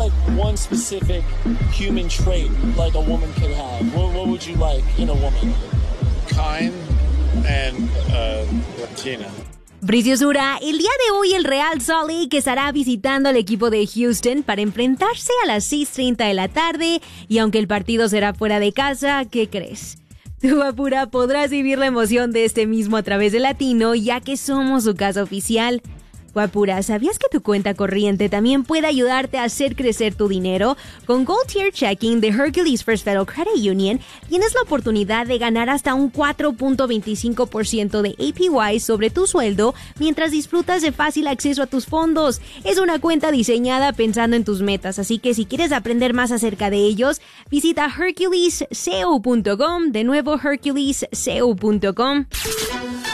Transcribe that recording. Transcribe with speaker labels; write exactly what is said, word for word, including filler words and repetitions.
Speaker 1: like one specific human trait like a woman could have? What, what would you like in a woman?
Speaker 2: Kind and uh, Latina.
Speaker 3: Preciosura, el día de hoy el Real Salt Lake estará visitando al equipo de Houston para enfrentarse a las seis treinta de la tarde y aunque el partido será fuera de casa, ¿qué crees? Tú, Guapura, podrás vivir la emoción de este mismo a través de Latino ya que somos su casa oficial. Guapura, ¿sabías que tu cuenta corriente también puede ayudarte a hacer crecer tu dinero? Con Gold Tier Checking de Hercules First Federal Credit Union, tienes la oportunidad de ganar hasta un cuatro punto veinticinco por ciento de A P Y sobre tu sueldo mientras disfrutas de fácil acceso a tus fondos. Es una cuenta diseñada pensando en tus metas, así que si quieres aprender más acerca de ellos, visita hercules co punto com, de nuevo hercules co punto com.